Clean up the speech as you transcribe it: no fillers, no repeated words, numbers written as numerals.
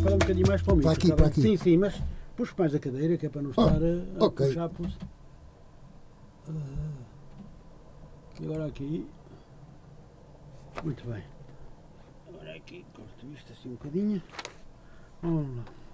para um bocadinho mais para o micro. Para aqui. Sim, sim, mas puxo mais a cadeira, que é para não estar a ok. puxar. E agora aqui. Muito bem. Agora aqui, corto isto assim um bocadinho. Vamos lá.